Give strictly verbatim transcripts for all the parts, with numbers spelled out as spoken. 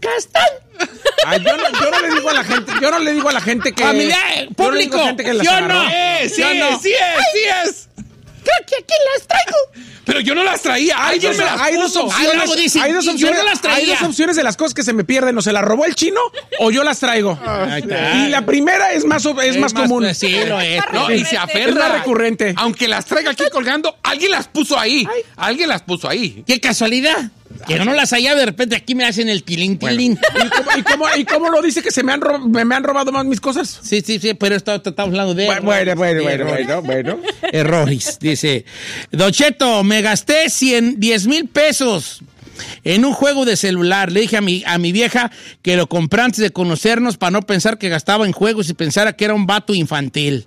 Castán. Ay, yo, no, yo no le digo a la gente, yo no le digo a la gente que... Familiar, público, yo no gente que las ¿sí o agarró. no? Eh, sí, ¿Sí o no? sí es, sí es. Creo que aquí las traigo. Pero yo no las traía. Alguien Hay me dos, las hay dos puso. opciones, luego dicen, hay dos "Y yo opciones, no las traía". hay dos opciones de las cosas que se me pierden, o se las robó el chino o yo las traigo. Ahí está. Y la primera es más, es más común. pues, sí, lo es. No, y se aferra. Es la recurrente. Aunque las traiga aquí colgando, alguien las puso ahí. Alguien las puso ahí. Qué casualidad. Que no las haya, de repente aquí me hacen el tilín, tilín. ¿Y cómo, y, cómo, ¿Y cómo lo dice que se me han, ro- me, me han robado más mis cosas? Sí, sí, sí, pero esto, esto estamos hablando de... Bueno, bueno, bueno, de bueno, errores. bueno, bueno. Errores, dice. Don Cheto, me gasté cien, diez mil pesos en un juego de celular. Le dije a mi, a mi vieja que lo compré antes de conocernos para no pensar que gastaba en juegos y pensara que era un vato infantil.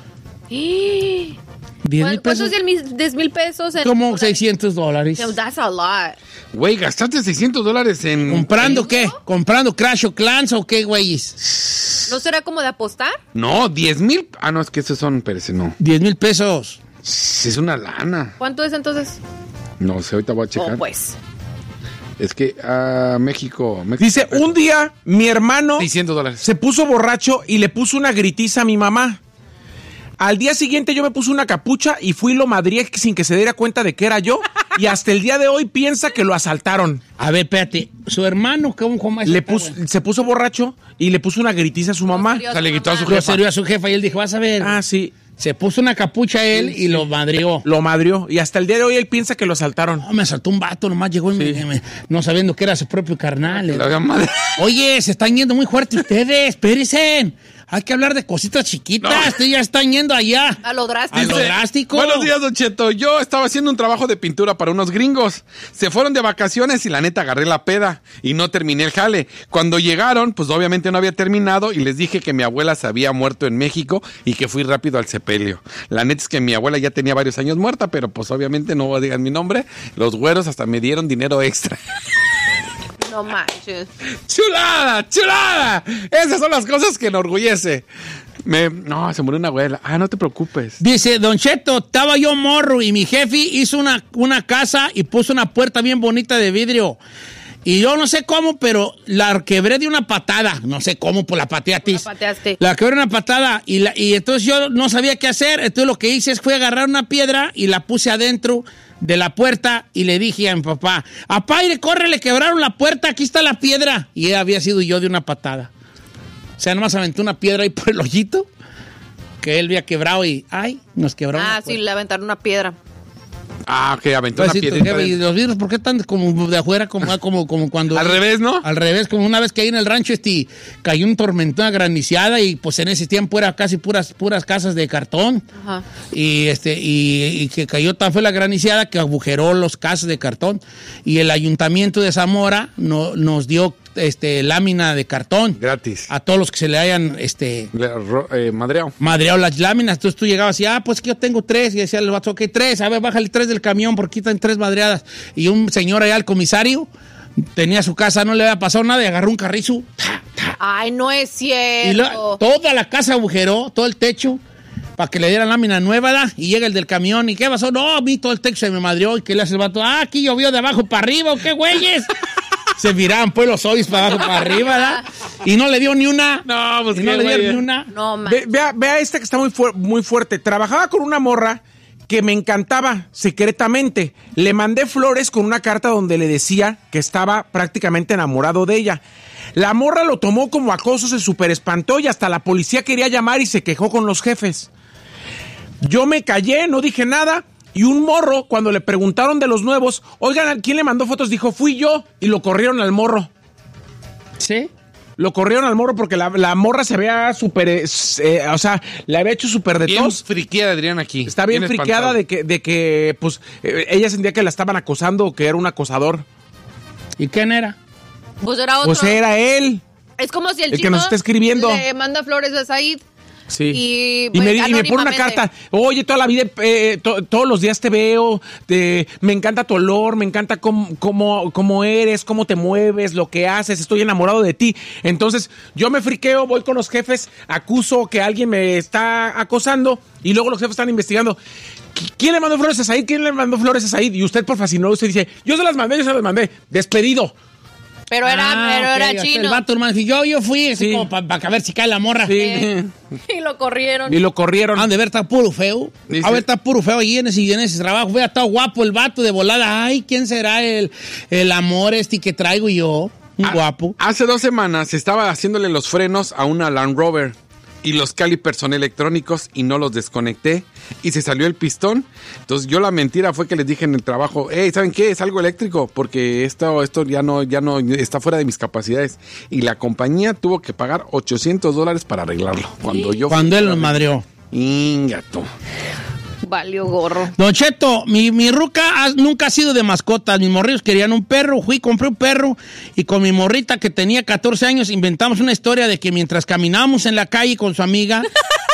¿diez mil ¿Cuántos pesos? diez mil pesos? En Como seiscientos dólares. That's a lot. Güey, gastaste seiscientos dólares en... ¿Comprando qué? ¿Comprando Crash o Clans o qué, güeyes? ¿No será como de apostar? No, diez mil. Ah, no, es que esos son, espérese, no. diez mil pesos. Es una lana. ¿Cuánto es entonces? No sé, ahorita voy a checar. Oh, pues. Es que, ah, México, México. Dice, un día mi hermano seiscientos dólares. se puso borracho y le puso una gritiza a mi mamá. Al día siguiente yo me puse una capucha y fui y lo madrié sin que se diera cuenta de que era yo. Y hasta el día de hoy piensa que lo asaltaron. A ver, espérate. ¿Su hermano cómo, cómo es? Le puso, se puso borracho y le puso una gritiza a su mamá. Serio, O sea, le quitó a su mamá. Lo jefa. sirvió a su jefa y él dijo, vas a ver. Ah, sí. Se puso una capucha a él y lo madrió. Lo madrió. Y hasta el día de hoy él piensa que lo asaltaron. No, me asaltó un vato, nomás llegó y me- me- no sabiendo que era su propio carnal. La madre. Oye, se están yendo muy fuerte ustedes, espérense. Hay que hablar de cositas chiquitas. No. Ustedes ya están yendo allá. A lo A drástico. lo drástico. Buenos días, Don Cheto. Yo estaba haciendo un trabajo de pintura para unos gringos. Se fueron de vacaciones y la neta agarré la peda y no terminé el jale. Cuando llegaron, pues obviamente no había terminado y les dije que mi abuela se había muerto en México y que fui rápido al sepelio. La neta es que mi abuela ya tenía varios años muerta, pero pues obviamente no digan mi nombre. Los güeros hasta me dieron dinero extra. No manches. ¡Chulada! ¡Chulada! Esas son las cosas que enorgullece. Me, no, se murió una abuela. Ah, no te preocupes. Dice, Don Cheto, estaba yo morro y mi jefe hizo una, una casa y puso una puerta bien bonita de vidrio. Y yo no sé cómo, pero la quebré de una patada. No sé cómo, por la pateatis. La pateaste. La quebré de una patada y, la, y entonces yo no sabía qué hacer. Entonces lo que hice fue agarrar una piedra y la puse adentro de la puerta y le dije a mi papá, apá, y corre, le quebraron la puerta, aquí está la piedra. Y había sido yo de una patada. O sea, nomás aventé una piedra ahí por el hoyito que él había quebrado y, ay, nos quebraron. Ah, la sí, puerta. le aventaron una piedra. Ah, ok, aventó Pues una sí, tu piedrita. jefe, y de- los vidrios, ¿por qué están como de afuera, como, como, como cuando... Al revés, ¿no? Al revés, como una vez que ahí en el rancho este, cayó un tormentón, una granizada y pues en ese tiempo era casi puras, puras casas de cartón. Ajá. Y este y, y que cayó tan fue la granizada que agujeró los casas de cartón. Y el ayuntamiento de Zamora no, nos dio este, lámina de cartón Gratis. a todos los que se le hayan este, Le- ro- eh, madreado. madreado las láminas. Entonces tú llegabas y, ah, pues que yo tengo tres. Y decía el vato, ok, tres. A ver, bájale tres del camión porque quitan tres madreadas. Y un señor allá, el comisario, tenía su casa, no le había pasado nada y agarró un carrizo. ta, ta, Ay, no es y cierto. lo- toda la casa agujeró, todo el techo, para que le dieran lámina nueva, ¿da? Y llega el del camión, ¿y qué pasó? No, a mí todo el techo se me madrió, ¿y qué le hace el vato? Ah, aquí llovió de abajo para arriba, ¿o qué güeyes? Se miraban pues los ojos para abajo para arriba, ¿da? Y no le dio ni una. No, pues y no qué le dio güey. ni una. No Ve- manches. vea, vea esta que está muy, fu- muy fuerte. Trabajaba con una morra que me encantaba secretamente. Le mandé flores con una carta donde le decía que estaba prácticamente enamorado de ella. La morra lo tomó como acoso, se super espantó y hasta la policía quería llamar y se quejó con los jefes. Yo me callé, no dije nada. Y un morro, cuando le preguntaron de los nuevos, oigan, ¿quién le mandó fotos? Dijo, fui yo. Y lo corrieron al morro. ¿Sí? Lo corrieron al morro porque la, la morra se había súper, eh, eh, o sea, le había hecho súper de Bien tos. friqueada, Adrián, aquí. Está bien, friqueada espantado. de que, de que, pues, eh, ella sentía que la estaban acosando o que era un acosador. ¿Y quién era? Pues era otro. Pues era él. Es como si el, el que chino nos está escribiendo. le manda flores a Said. Sí. Y, Y, pues, me, y me pone una anónimamente. carta. Oye, toda la vida, eh, to- todos los días te veo. Te, me encanta tu olor, me encanta cómo, cómo, cómo eres, cómo te mueves, lo que haces. Estoy enamorado de ti. Entonces, yo me friqueo, voy con los jefes, acuso que alguien me está acosando y luego los jefes están investigando. ¿Quién le mandó flores a Said? ¿Quién le mandó flores a Said? Y usted, por fascinado, usted dice, yo se las mandé, yo se las mandé. Despedido. Pero era, Ah, pero ok, era o sea, chino. El vato hermano, yo, yo fui así Sí. como para ver si cae la morra. Eh, y lo corrieron. Y lo corrieron. Han de ver, está puro feo. Dice- A ver, está puro feo ahí en ese, en ese trabajo. Hubiera estado guapo el vato de volada. Ay, ¿quién será el, el amor este que traigo yo? Un Ah, guapo. Hace dos semanas estaba haciéndole los frenos a una Land Rover y los calipers son electrónicos y no los desconecté y se salió el pistón. Entonces yo la mentira fue que les dije en el trabajo, hey, ¿saben qué? Es algo eléctrico porque esto, esto ya no, ya no está fuera de mis capacidades. Y la compañía tuvo que pagar ochocientos dólares para arreglarlo. Cuando yo Cuando fui él a nos arreglar- madreó. Ingato. Valió gorro. Don Cheto, mi, mi ruca ha- nunca ha sido de mascotas. Mis morrillos querían un perro. Fui, compré un perro y con mi morrita que tenía catorce años inventamos una historia de que mientras caminábamos en la calle con su amiga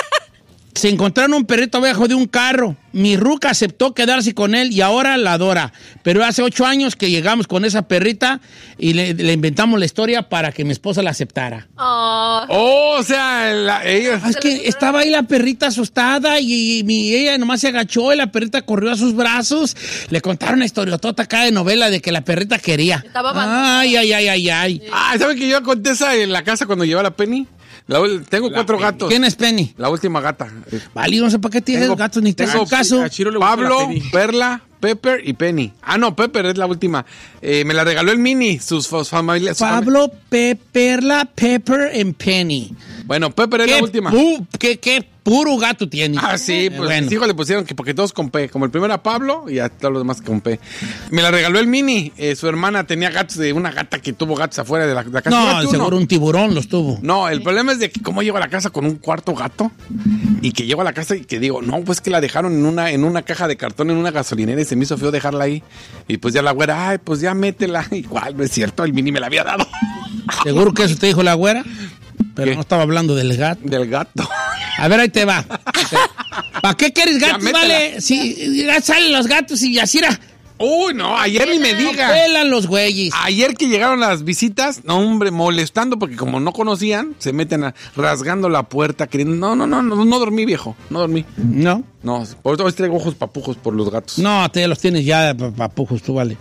se encontraron un perrito abajo de un carro. Mi ruca aceptó quedarse con él y ahora la adora. Pero hace ocho años que llegamos con esa perrita y le, le inventamos la historia para que mi esposa la aceptara. Oh, Oh, o sea, la- ella... Ah, es que estaba ahí la perrita asustada y, y mi, ella nomás se agachó y la perrita corrió a sus brazos. Le contaron una historiotota acá de novela de que la perrita quería. Estaba abandonada. Ay, ay, ay, ay, ay. Ah, ¿saben que yo conté esa en la casa cuando llevé a la Penny? La ul- tengo cuatro gatos. ¿Quién es Penny? La última gata. Vale, no sé para qué tienes Tengo- gatos ni te tengo- haces caso. A Chiro le gusta Pablo, la Penny. Perla, Pepper y Penny. Ah, no, Pepper es la última. Eh, me la regaló el Mini, sus sus familias. su fami- Pablo, Peperla, Pepper and Penny. Bueno, Pepper es la ¿Qué, última. pu- qué, qué puro gato tienes? Ah, sí, Eh, pues bueno. mis hijos le pusieron que porque todos con P. Como el primero a Pablo y a todos los demás con P. Me la regaló el Mini. Eh, su hermana tenía gatos de una gata que tuvo gatos afuera de la, de la casa. No, Igual que uno. seguro un tiburón los tuvo. No, el problema es de que cómo llego a la casa con un cuarto gato y que llego a la casa y que digo, no, pues que la dejaron en una, en una caja de cartón en una gasolinera y se me hizo feo dejarla ahí. Y pues ya la güera, ay, pues ya métela. Igual, no es cierto, el Mini me la había dado. Seguro que eso te dijo la güera, pero ¿Qué? no estaba hablando del gato. Del gato. A ver, ahí te va. ¿Para qué quieres gatos, métela. vale? Si ya salen los gatos y así era. Uy, no, ayer ni me diga. Pelan los güeyes. Ayer que llegaron las visitas, no, hombre, molestando porque como no conocían, se meten a- rasgando la puerta, queriendo. No, no, no, no, no dormí, viejo, no dormí. No, No, por eso traigo ojos papujos por los gatos. no, te los tienes ya, pa- papujos, tú, vale.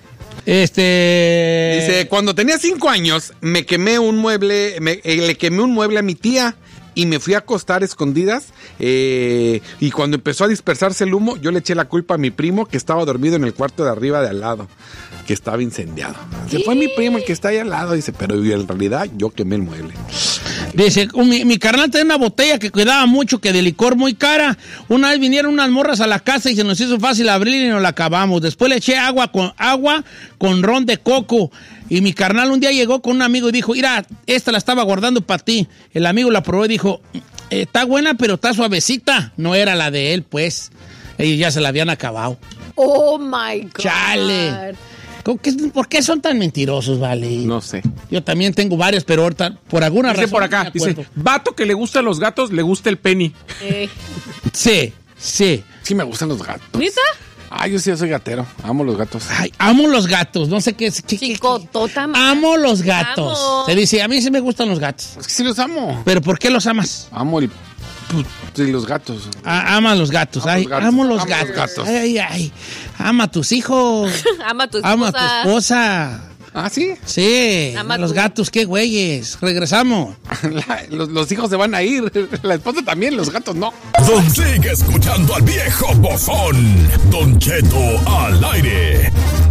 Este... Dice, cuando tenía cinco años, me quemé un mueble, me- eh, le quemé un mueble a mi tía y me fui a acostar escondidas. eh, y cuando empezó a dispersarse el humo, yo le eché la culpa a mi primo que estaba dormido en el cuarto de arriba de al lado, que estaba incendiado. Se fue mi primo el que está ahí al lado, dice, pero en realidad yo quemé el mueble. Dice, mi, mi carnal tenía una botella que cuidaba mucho, que de licor muy cara. Una vez vinieron unas morras a la casa y se nos hizo fácil abrir y nos la acabamos. Después le eché agua con agua con ron de coco. Y mi carnal un día llegó con un amigo y dijo, mira, esta la estaba guardando para ti. El amigo la probó y dijo, está buena, pero está suavecita. No era la de él, pues. Ellos ya se la habían acabado. Oh my God. Chale. ¿Cómo que- ¿Por qué son tan mentirosos, vale? No sé. Yo también tengo varios, pero ahorita, por alguna Dice razón. por no acá, me dice, acuerdo. vato que le gustan los gatos, le gusta el Penny. Eh, Sí, sí. Sí me gustan los gatos. ¿Neta? Ay, yo sí soy gatero. Amo los gatos. Ay, amo los gatos. No sé qué es. qué- qué- Chicotota, man. Amo los gatos. Amo. Se dice, a mí sí me gustan los gatos. Es que sí los amo. ¿Pero por qué los amas? Amo el... pues, sí, los gatos. Ah, ama los gatos. Amo Ay, los gatos. amo los Amo los gatos. gatos. Ay, ay, ay. Ama a tus hijos. Ama a tu esposa. Ama a tu esposa. Ah, sí. Sí. Ama a los tu- gatos, qué güeyes. Regresamos. La- los, los hijos se van a ir. La esposa también, los gatos no. Don sigue escuchando al viejo bofón. Don Cheto al aire.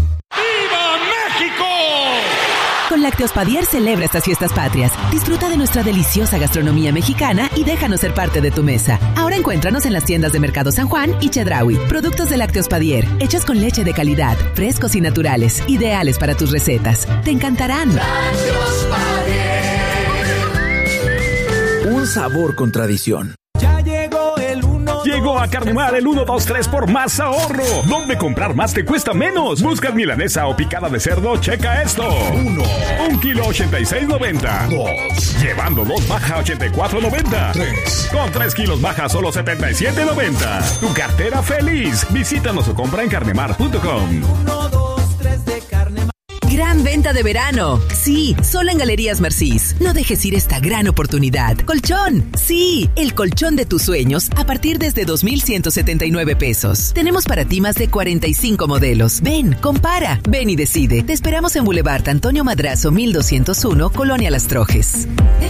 Con Lácteos Padier celebra estas fiestas patrias. Disfruta de nuestra deliciosa gastronomía mexicana y déjanos ser parte de tu mesa. Ahora encuéntranos en las tiendas de Mercado San Juan y Chedraui. Productos de Lácteos Padier, hechos con leche de calidad, frescos y naturales, ideales para tus recetas. Te encantarán. Un sabor con tradición. Llegó a Carnemar el uno dos tres por más ahorro. ¿Dónde comprar más te cuesta menos? Buscas milanesa o picada de cerdo, checa esto. Uno. Un kilo ochenta y seis noventa. Dos. Llevando dos baja ochenta y cuatro noventa. Tres. Con tres kilos baja solo setenta y siete noventa. Tu cartera feliz. Visítanos o compra en carnemar punto com. Gran venta de verano. Sí, solo en Galerías Marcís. No dejes ir esta gran oportunidad. Colchón. Sí, el colchón de tus sueños a partir desde dos mil ciento setenta y nueve pesos. Tenemos para ti más de cuarenta y cinco modelos. Ven, compara, ven y decide. Te esperamos en Boulevard Antonio Madrazo mil doscientos uno, Colonia Las Trojes.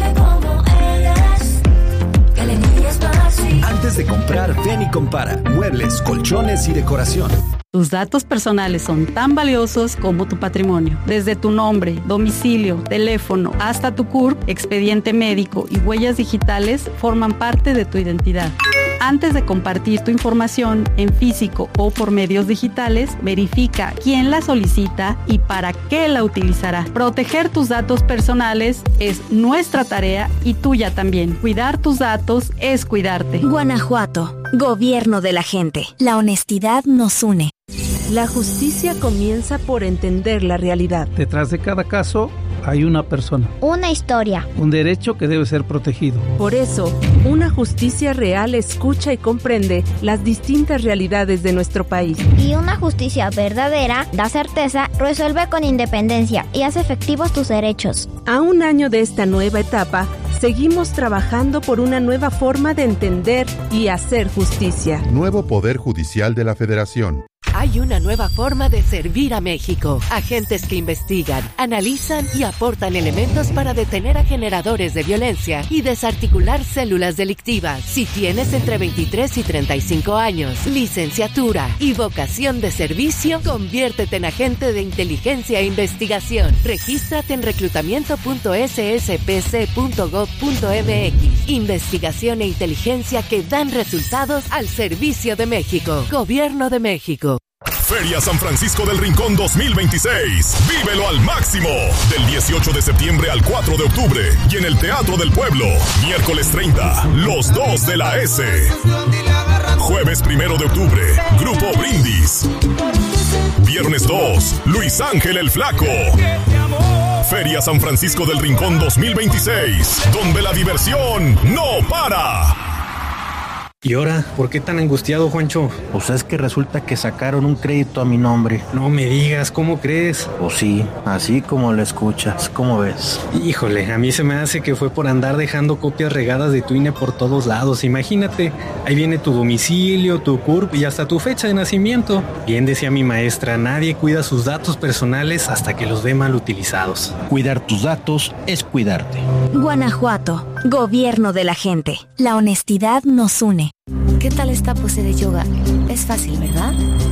Antes de comprar, ven y compara. Muebles, colchones y decoración. Tus datos personales son tan valiosos como tu patrimonio. Desde tu nombre, domicilio, teléfono, hasta tu C U R P, expediente médico y huellas digitales forman parte de tu identidad. Antes de compartir tu información en físico o por medios digitales, verifica quién la solicita y para qué la utilizará. Proteger tus datos personales es nuestra tarea y tuya también. Cuidar tus datos es cuidarte. Guanajuato, gobierno de la gente. La honestidad nos une. La justicia comienza por entender la realidad. Detrás de cada caso hay una persona. Una historia. Un derecho que debe ser protegido. Por eso, una justicia real escucha y comprende las distintas realidades de nuestro país. Y una justicia verdadera da certeza, resuelve con independencia y hace efectivos tus derechos. A un año de esta nueva etapa, seguimos trabajando por una nueva forma de entender y hacer justicia. Nuevo Poder Judicial de la Federación. Hay una nueva forma de servir a México. Agentes que investigan, analizan y aportan elementos para detener a generadores de violencia y desarticular células delictivas. Si tienes entre veintitrés y treinta y cinco años, licenciatura y vocación de servicio, conviértete en agente de inteligencia e investigación. Regístrate en reclutamiento punto s s p c punto gov punto m x. Investigación e inteligencia que dan resultados al servicio de México. Gobierno de México. Feria San Francisco del Rincón dos mil veintiséis. Vívelo al máximo. Del dieciocho de septiembre al cuatro de octubre. Y en el Teatro del Pueblo. Miércoles treinta. Los dos de la S. Jueves primero de octubre. Grupo Brindis. Viernes dos. Luis Ángel el Flaco. Feria San Francisco del Rincón dos mil veintiséis. Donde la diversión no para. ¿Y ahora? ¿Por qué tan angustiado, Juancho? Pues es que resulta que sacaron un crédito a mi nombre. No me digas, ¿cómo crees? Pues sí, así como lo escuchas, ¿cómo ves? Híjole, a mí se me hace que fue por andar dejando copias regadas de tu I N E por todos lados. Imagínate, ahí viene tu domicilio, tu C U R P y hasta tu fecha de nacimiento. Bien decía mi maestra, nadie cuida sus datos personales hasta que los ve mal utilizados. Cuidar tus datos es cuidarte. Guanajuato, gobierno de la gente. La honestidad nos une. ¿Qué tal esta pose de yoga? Es fácil, ¿verdad?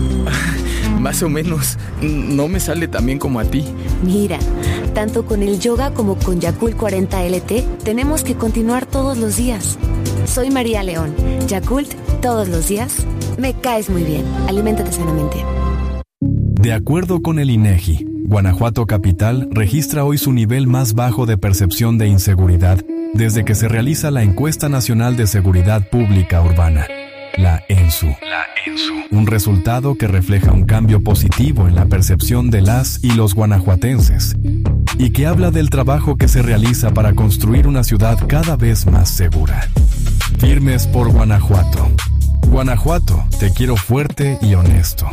Más o menos. No me sale tan bien como a ti. Mira, tanto con el yoga como con Yakult cuarenta L T, tenemos que continuar todos los días. Soy María León. Yakult, todos los días. Me caes muy bien. Aliméntate sanamente. De acuerdo con el INEGI, Guanajuato Capital registra hoy su nivel más bajo de percepción de inseguridad desde que se realiza la Encuesta Nacional de Seguridad Pública Urbana, la ENSU. La ENSU. Un resultado que refleja un cambio positivo en la percepción de las y los guanajuatenses y que habla del trabajo que se realiza para construir una ciudad cada vez más segura. Firmes por Guanajuato. Guanajuato, te quiero fuerte y honesto.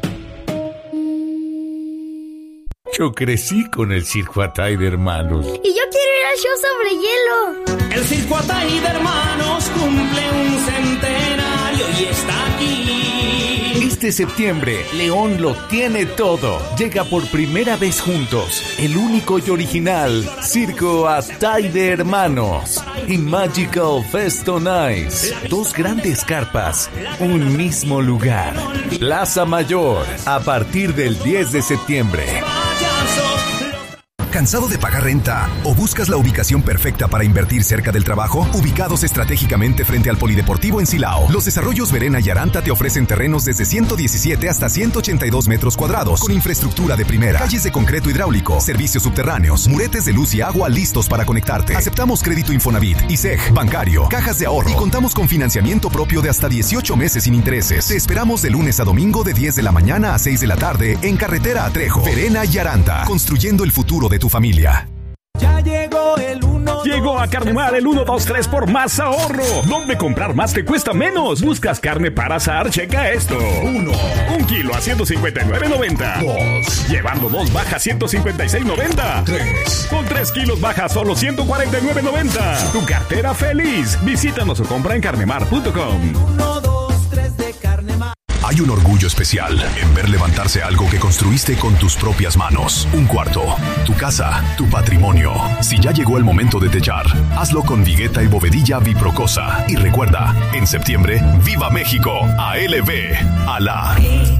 Yo crecí con el Circo Atay de Hermanos. Y yo quiero ir al show sobre hielo. El Circo Atay de Hermanos cumple un centenario y está aquí. Este septiembre, León lo tiene todo. Llega por primera vez juntos, el único y original Circo Atay de Hermanos y Magical Fest on Ice. Dos grandes carpas, un mismo lugar. Plaza Mayor, a partir del diez de septiembre. ¿Cansado de pagar renta o buscas la ubicación perfecta para invertir cerca del trabajo? Ubicados estratégicamente frente al Polideportivo en Silao, los desarrollos Verena y Aranta te ofrecen terrenos desde ciento diecisiete hasta ciento ochenta y dos metros cuadrados, con infraestructura de primera, calles de concreto hidráulico, servicios subterráneos, muretes de luz y agua listos para conectarte. Aceptamos crédito Infonavit, I S E G, bancario, cajas de ahorro y contamos con financiamiento propio de hasta dieciocho meses sin intereses. Te esperamos de lunes a domingo de diez de la mañana a seis de la tarde en Carretera a Trejo. Verena y Aranta, construyendo el futuro de tu familia. Ya llegó llegó el uno. Llegó a Carnemar el uno dos tres por más ahorro. ¿Dónde comprar más te cuesta menos? ¿Buscas carne para asar? Checa esto. Uno. Un kilo a ciento cincuenta y nueve noventa. Dos. Llevando dos baja ciento cincuenta y seis noventa. Tres. Con tres kilos baja solo ciento cuarenta y nueve noventa. Tu cartera feliz. Visítanos o compra en carnemar punto com. Uno, dos, tres de Carnemar. Hay un orgullo especial en ver levantarse algo que construiste con tus propias manos. Un cuarto, tu casa, tu patrimonio. Si ya llegó el momento de techar, hazlo con Vigueta y Bovedilla Biprocosa. Y recuerda, en septiembre, ¡Viva México! A L V, a la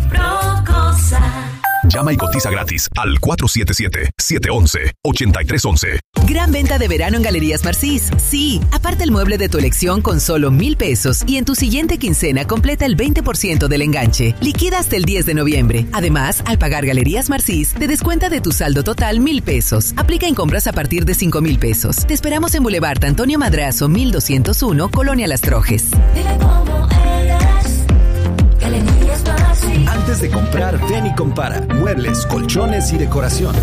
Biprocosa. Llama y cotiza gratis al cuatro siete siete, siete uno uno, ocho tres uno uno. Gran venta de verano en Galerías Marcís. Sí, aparte el mueble de tu elección con solo mil pesos y en tu siguiente quincena completa el veinte por ciento del enganche. Liquida hasta el diez de noviembre. Además, al pagar Galerías Marcís, te descuenta de tu saldo total mil pesos. Aplica en compras a partir de cinco mil pesos. Te esperamos en Boulevard Antonio Madrazo, mil doscientos uno, Colonia Las Trojes. Dile cómo eres, Galerías Marcís. Antes de comprar, ven y compara. Muebles, colchones y decoración.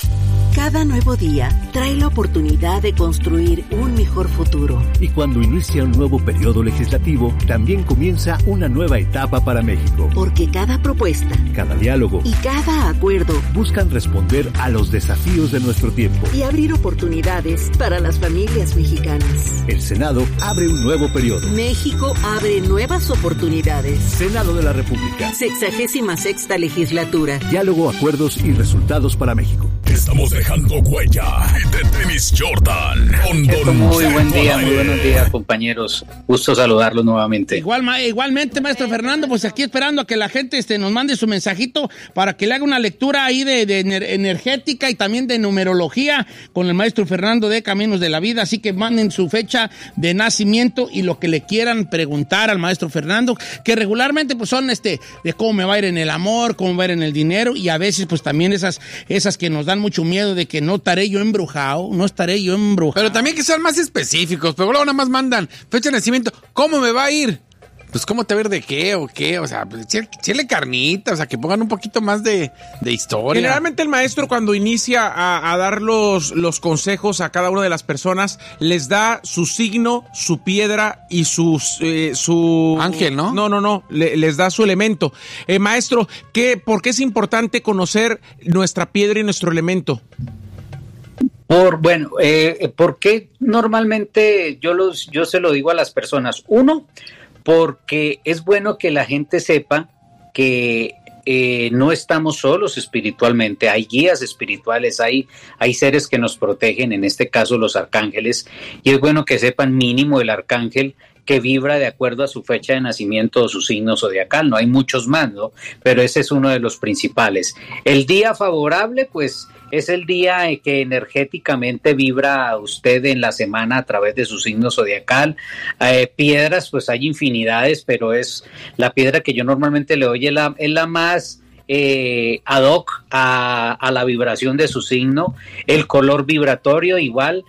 Cada nuevo día trae la oportunidad de construir un mejor futuro. Y cuando inicia un nuevo periodo legislativo, también comienza una nueva etapa para México. Porque cada propuesta, cada diálogo y cada acuerdo buscan responder a los desafíos de nuestro tiempo y abrir oportunidades para las familias mexicanas. El Senado abre un nuevo periodo. México abre nuevas oportunidades. Senado de la República. Sexagésima sexta legislatura. Diálogo, acuerdos y resultados para México. Estamos dejando huella de Tenis Jordan. Con Don muy buen día, muy buenos días, compañeros. Gusto saludarlos nuevamente. Igual, ma, igualmente, maestro Fernando, pues aquí esperando a que la gente este, nos mande su mensajito para que le haga una lectura ahí de, de energética y también de numerología con el maestro Fernando de Caminos de la Vida. Así que manden su fecha de nacimiento y lo que le quieran preguntar al maestro Fernando, que regularmente pues son este de cómo me va a ir en el amor, cómo me va a ir en el dinero y a veces pues también esas, esas que nos dan mucho miedo de que no estaré yo embrujado, no estaré yo embrujado. Pero también que sean más específicos, pero luego nada más mandan fecha de nacimiento, ¿cómo me va a ir? Pues ¿cómo te va a ir de qué o qué? O sea, pues, chile carnita, o sea, que pongan un poquito más de, de historia. Generalmente el maestro cuando inicia a, a dar los, los consejos a cada una de las personas, les da su signo, su piedra y sus, eh, su... ángel, ¿no? No, no, no, le, les da su elemento. Eh, maestro, ¿qué, ¿por qué es importante conocer nuestra piedra y nuestro elemento? Por, bueno, eh, porque normalmente yo, los, yo se lo digo a las personas. Uno, porque es bueno que la gente sepa que eh, no estamos solos espiritualmente, hay guías espirituales, hay, hay seres que nos protegen, en este caso los arcángeles, y es bueno que sepan mínimo el arcángel que vibra de acuerdo a su fecha de nacimiento o su signo zodiacal. No hay muchos más, ¿no? Pero ese es uno de los principales. El día favorable, pues, es el día que energéticamente vibra usted en la semana a través de su signo zodiacal. Eh, piedras, pues hay infinidades, pero es la piedra que yo normalmente le doy es la, es la más eh, ad hoc a, a la vibración de su signo. El color vibratorio igual.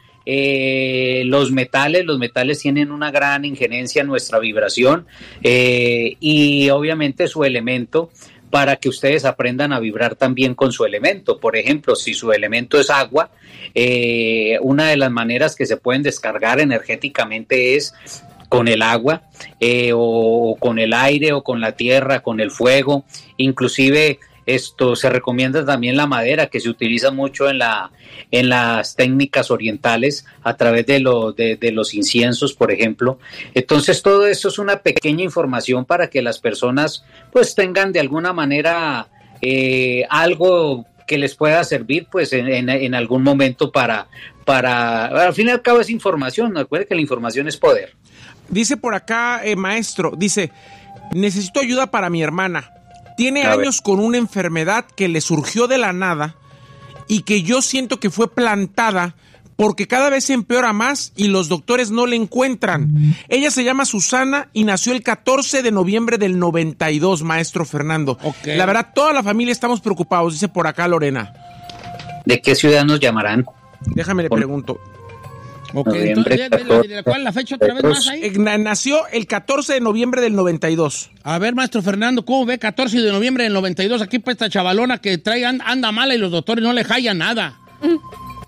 Eh, los metales, los metales tienen una gran injerencia en nuestra vibración eh, y obviamente su elemento, para que ustedes aprendan a vibrar también con su elemento. Por ejemplo, si su elemento es agua, eh, una de las maneras que se pueden descargar energéticamente es con el agua, eh, o, o con el aire, o con la tierra, con el fuego. Inclusive esto se recomienda también la madera, que se utiliza mucho en la en las técnicas orientales a través de, lo, de, de los inciensos, por ejemplo. Entonces todo esto es una pequeña información para que las personas pues tengan de alguna manera eh, algo que les pueda servir pues en, en, en algún momento para, para, al fin y al cabo es información, ¿no? Recuerde que la información es poder. Dice por acá, eh, maestro, dice, necesito ayuda para mi hermana. Tiene a años ver. con una enfermedad que le surgió de la nada y que yo siento que fue plantada porque cada vez se empeora más y los doctores no le encuentran. Ella se llama Susana y nació el catorce de noviembre del noventa y dos, maestro Fernando. Okay. La verdad, toda la familia estamos preocupados, dice por acá Lorena. ¿De qué ciudad nos llamarán? Déjame le por... pregunto. Ok, entonces, ¿cuál es la fecha otra vez más ahí? Nació el catorce de noviembre del noventa y dos. A ver, maestro Fernando, ¿cómo ve catorce de noviembre del noventa y dos? Aquí para esta chavalona que trae anda mala y los doctores no le hallan nada.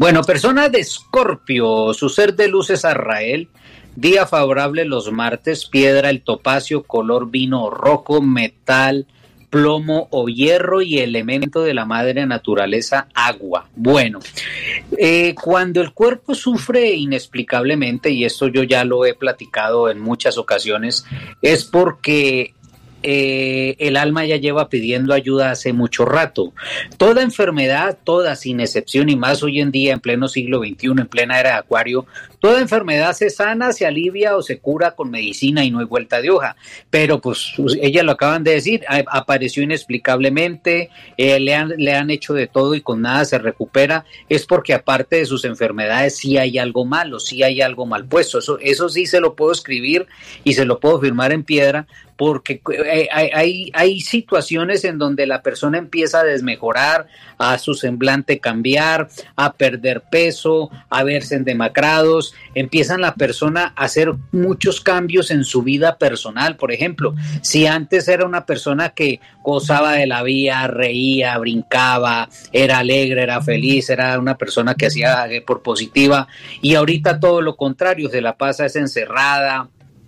Bueno, persona de Escorpio, su ser de luz es Azrael, día favorable los martes, piedra el topacio, color vino rojo, metal, plomo o hierro y elemento de la madre naturaleza, agua. Bueno, eh, cuando el cuerpo sufre inexplicablemente, y esto yo ya lo he platicado en muchas ocasiones, es porque Eh, el alma ya lleva pidiendo ayuda hace mucho rato. Toda enfermedad, toda sin excepción, y más hoy en día en pleno siglo veintiuno, en plena era de Acuario, toda enfermedad se sana, se alivia o se cura con medicina y no hay vuelta de hoja. Pero pues ellas lo acaban de decir, a, apareció inexplicablemente, eh, le, han, le han hecho de todo y con nada se recupera. Es porque aparte de sus enfermedades sí hay algo malo, sí hay algo mal puesto. Eso, eso sí se lo puedo escribir y se lo puedo firmar en piedra, porque hay, hay, hay situaciones en donde la persona empieza a desmejorar, a su semblante cambiar, a perder peso, a verse endemacrados, empiezan la persona a hacer muchos cambios en su vida personal. Por ejemplo, si antes era una persona que gozaba de la vida, reía, brincaba, era alegre, era feliz, era una persona que hacía por positiva, y ahorita todo lo contrario, se la pasa es encerrada,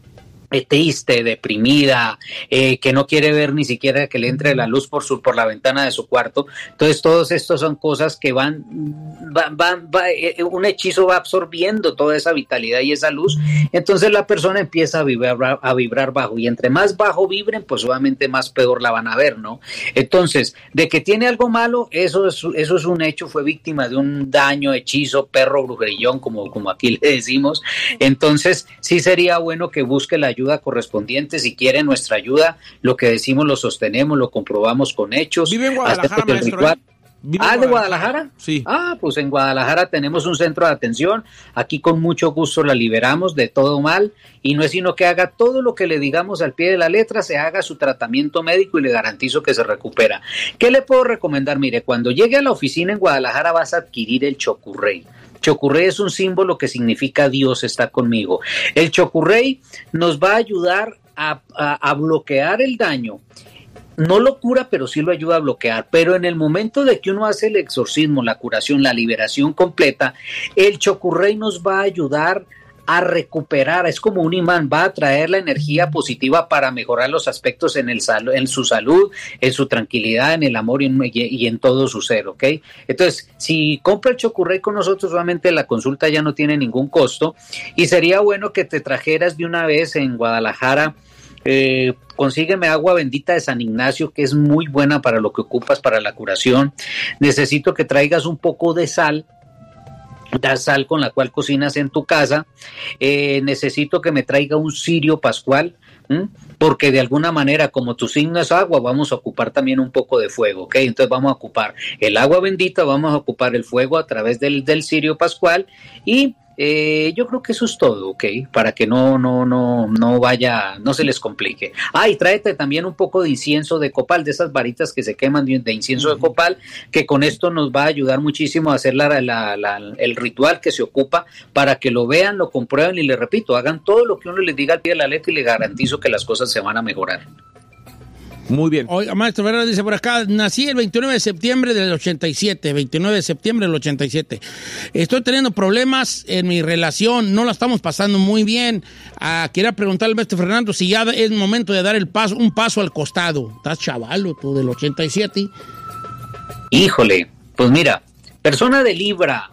triste, deprimida, eh, que no quiere ver ni siquiera que le entre la luz por su por la ventana de su cuarto. Entonces todos estos son cosas que van, van, van va, eh, un hechizo va absorbiendo toda esa vitalidad y esa luz, entonces la persona empieza a vibrar, a vibrar bajo, y entre más bajo vibren, pues obviamente más peor la van a ver, ¿no? Entonces, de que tiene algo malo, eso es, eso es un hecho, fue víctima de un daño, hechizo, perro, brujerillón, como, como aquí le decimos. Entonces, sí sería bueno que busque la ayuda correspondiente. Si quiere nuestra ayuda, lo que decimos lo sostenemos, lo comprobamos con hechos. Vive en Guadalajara, maestro. Ritual... ¿Vive ah, en ¿de Guadalajara? Sí. Ah, pues en Guadalajara tenemos un centro de atención. Aquí con mucho gusto la liberamos de todo mal, y no es sino que haga todo lo que le digamos al pie de la letra, se haga su tratamiento médico y le garantizo que se recupera. ¿Qué le puedo recomendar? Mire, cuando llegue a la oficina en Guadalajara vas a adquirir el Chocurrey. Chocurrey es un símbolo que significa Dios está conmigo. El Chocurrey nos va a ayudar a, a, a bloquear el daño. No lo cura, pero sí lo ayuda a bloquear. Pero en el momento de que uno hace el exorcismo, la curación, la liberación completa, el Chocurrey nos va a ayudar a recuperar, es como un imán, va a traer la energía positiva para mejorar los aspectos en, el sal, en su salud, en su tranquilidad, en el amor y en, y en todo su ser, ¿ok? Entonces, si compra el Chocurrey con nosotros, obviamente la consulta ya no tiene ningún costo, y sería bueno que te trajeras de una vez en Guadalajara. Eh, consígueme agua bendita de San Ignacio, que es muy buena para lo que ocupas, para la curación. Necesito que traigas un poco de sal, da sal con la cual cocinas en tu casa. Eh, necesito que me traiga un cirio pascual, ¿m? Porque de alguna manera, como tu signo es agua, vamos a ocupar también un poco de fuego, ¿ok? Entonces vamos a ocupar el agua bendita, vamos a ocupar el fuego a través del, del cirio pascual, y Eh, yo creo que eso es todo, ¿ok? Para que no, no, no, no vaya, no se les complique. Ah, y tráete también un poco de incienso de copal, de esas varitas que se queman de, de incienso de copal, que con esto nos va a ayudar muchísimo a hacer la, la, la, el ritual que se ocupa, para que lo vean, lo comprueben, y les repito, hagan todo lo que uno les diga al pie de la letra, y les garantizo que las cosas se van a mejorar. Muy bien. Oiga, maestro Fernández dice por acá, nací el veintinueve de septiembre del ochenta y siete, veintinueve de septiembre del ochenta y siete. Estoy teniendo problemas en mi relación, no la estamos pasando muy bien. Ah, quería preguntarle al maestro Fernando si ya es momento de dar el paso, un paso al costado. Estás chavalo, tú, del ochenta y siete. Híjole, pues mira, persona de Libra,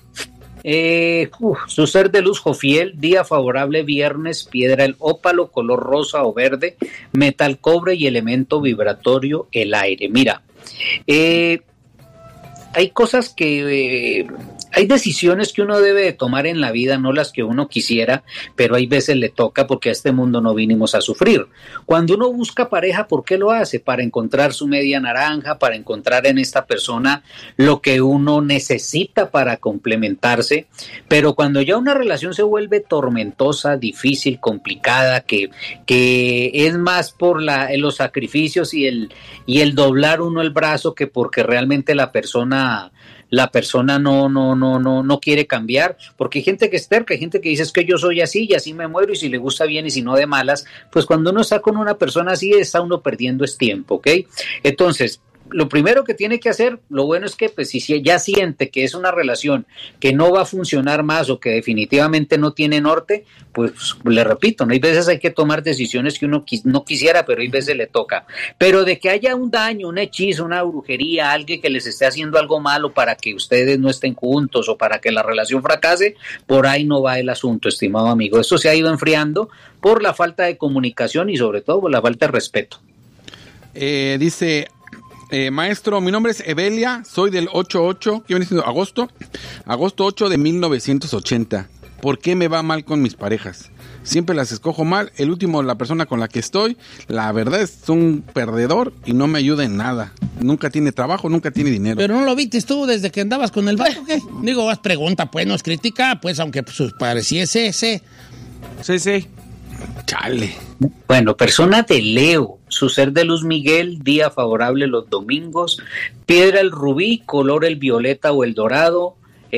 Eh, uf, su ser de luz Jofiel, día favorable viernes, piedra el ópalo, color rosa o verde, metal cobre y elemento vibratorio el aire. Mira, eh, hay cosas que... Eh, hay decisiones que uno debe de tomar en la vida, no las que uno quisiera, pero hay veces le toca, porque a este mundo no vinimos a sufrir. Cuando uno busca pareja, ¿por qué lo hace? Para encontrar su media naranja, para encontrar en esta persona lo que uno necesita para complementarse. Pero cuando ya una relación se vuelve tormentosa, difícil, complicada, que, que es más por la, los sacrificios y el, y el doblar uno el brazo, que porque realmente la persona... la persona no, no, no, no, no quiere cambiar, porque hay gente que es terca, hay gente que dice es que yo soy así y así me muero, y si le gusta bien y si no de malas. Pues cuando uno está con una persona así, está uno perdiendo es tiempo, ¿ok? Entonces, lo primero que tiene que hacer, lo bueno es que pues, si ya siente que es una relación que no va a funcionar más o que definitivamente no tiene norte, pues le repito, ¿no? Hay veces hay que tomar decisiones que uno quis, no quisiera, pero hay veces le toca. Pero de que haya un daño, un hechizo, una brujería, alguien que les esté haciendo algo malo para que ustedes no estén juntos o para que la relación fracase, por ahí no va el asunto, estimado amigo. Esto se ha ido enfriando por la falta de comunicación y sobre todo por la falta de respeto. Eh, dice, eh, maestro, mi nombre es Evelia, soy del ocho ocho, ¿qué viene siendo? Agosto, agosto ocho de mil novecientos ochenta. ¿Por qué me va mal con mis parejas? Siempre las escojo mal, el último, la persona con la que estoy, la verdad es un perdedor y no me ayuda en nada. Nunca tiene trabajo, nunca tiene dinero. Pero no lo viste tú desde que andabas con el vato, ¿qué? Digo, vas pregunta, pues, no es crítica, pues, aunque pues, pareciese ese. Sí, sí. Chale. Bueno, persona de Leo, su ser de luz Miguel, día favorable los domingos, piedra el rubí, color el violeta o el dorado,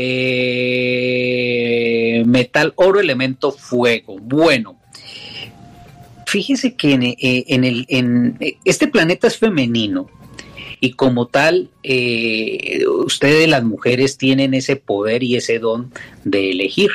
eh, metal oro, elemento fuego. Bueno, fíjese que en, eh, en, el, en este planeta es femenino y como tal, eh, ustedes las mujeres tienen ese poder y ese don de elegir.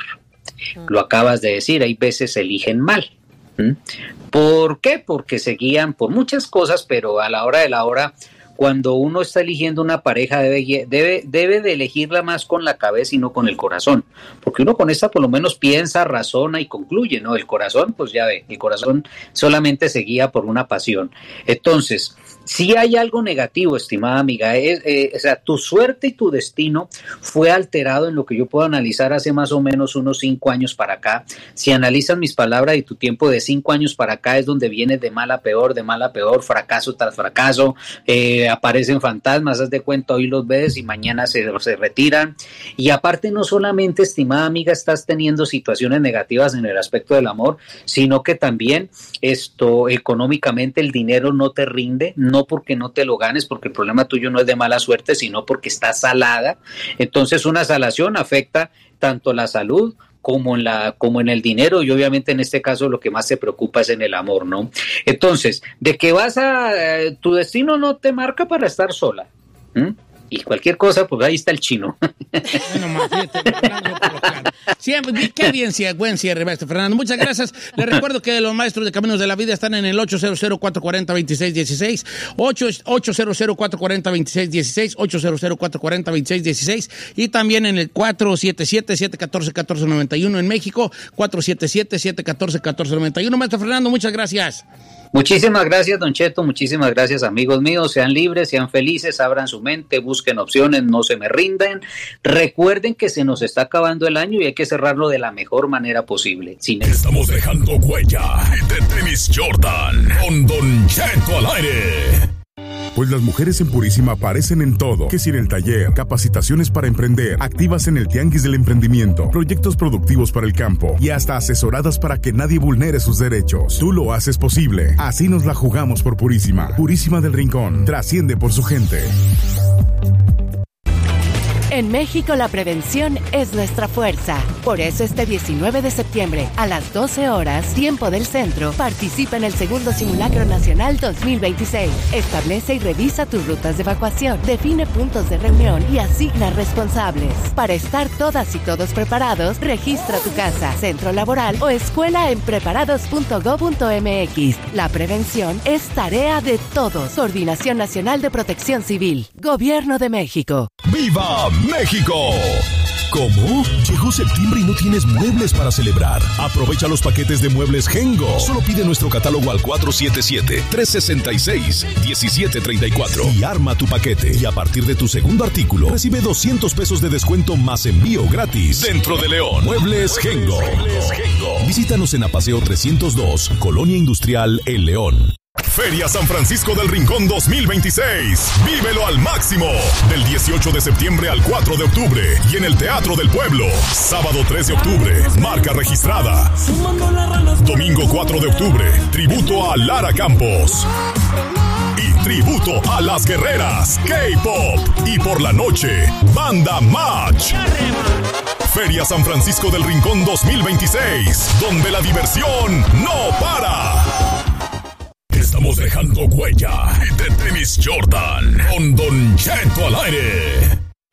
Lo acabas de decir, hay veces eligen mal. ¿Mm? ¿Por qué? Porque se guían por muchas cosas, pero a la hora de la hora, cuando uno está eligiendo una pareja, debe, debe, debe de elegirla más con la cabeza y no con el corazón, porque uno con esta por lo menos piensa, razona y concluye, ¿no? El corazón, pues ya ve, el corazón solamente se guía por una pasión. Entonces, si hay algo negativo, estimada amiga, es, eh, o sea, tu suerte y tu destino fue alterado en lo que yo puedo analizar hace más o menos unos cinco años para acá. Si analizas mis palabras y tu tiempo de cinco años para acá es donde vienes de mal a peor, de mal a peor, fracaso tras fracaso, eh, aparecen fantasmas, haz de cuenta, hoy los ves y mañana se, se retiran. Y aparte no solamente, estimada amiga, estás teniendo situaciones negativas en el aspecto del amor, sino que también esto económicamente el dinero no te rinde, no porque no te lo ganes, porque el problema tuyo no es de mala suerte, sino porque está salada. Entonces una salación afecta tanto la salud como en la, como en el dinero, y obviamente en este caso lo que más te preocupa es en el amor, ¿no? Entonces, de que vas a, eh, tu destino no te marca para estar sola, ¿Mm? Y cualquier cosa, pues ahí está el chino. Bueno, más, fíjate, Fernando, por lo claro. Siempre, qué bien, buen cierre, maestro Fernando. Muchas gracias. Les recuerdo que los maestros de Caminos de la Vida están en el ocho cero cero, cuatro cuatro cero, dos seis uno seis, ocho cero cero, cuatro cuatro cero, dos seis uno seis, ocho cero cero, cuatro cuatro cero, dos seis uno seis y también en el cuatro siete siete, siete uno cuatro, uno cuatro nueve uno en México, cuatro siete siete, siete uno cuatro, uno cuatro nueve uno. Maestro Fernando, muchas gracias. Muchísimas gracias, don Cheto, muchísimas gracias, amigos míos, sean libres, sean felices, abran su mente, busquen opciones, no se me rindan, recuerden que se nos está acabando el año y hay que cerrarlo de la mejor manera posible. Sin Estamos dejando huella de Tenis Jordan con don Cheto al aire. Pues las mujeres en Purísima aparecen en todo, que si en el taller, capacitaciones para emprender, activas en el tianguis del emprendimiento, proyectos productivos para el campo y hasta asesoradas para que nadie vulnere sus derechos. Tú lo haces posible. Así nos la jugamos por Purísima. Purísima del Rincón trasciende por su gente. En México la prevención es nuestra fuerza. Por eso este diecinueve de septiembre a las doce horas, tiempo del centro, participa en el segundo Simulacro Nacional dos mil veintiséis. Establece y revisa tus rutas de evacuación, define puntos de reunión y asigna responsables. Para estar todas y todos preparados, registra tu casa, centro laboral o escuela en preparados punto gob punto eme equis. La prevención es tarea de todos. Coordinación Nacional de Protección Civil. Gobierno de México. ¡Viva México! ¿Cómo? Llegó septiembre y no tienes muebles para celebrar. Aprovecha los paquetes de muebles Gengo. Solo pide nuestro catálogo al cuatro siete siete, tres seis seis, uno siete tres cuatro y arma tu paquete. Y a partir de tu segundo artículo, recibe doscientos pesos de descuento más envío gratis. Dentro de León, Muebles Gengo. Visítanos en Apaseo trescientos dos, Colonia Industrial, El León. Feria San Francisco del Rincón dos mil veintiséis. Vívelo al máximo. Del dieciocho de septiembre al cuatro de octubre. Y en el Teatro del Pueblo. Sábado tres de octubre. Marca registrada. Domingo cuatro de octubre. Tributo a Lara Campos. Y tributo a las guerreras K-Pop. Y por la noche, Banda Match. Feria San Francisco del Rincón dos mil veintiséis. Donde la diversión no para. Estamos dejando dejando huella y de tenis Jordan con Don Cheto al aire.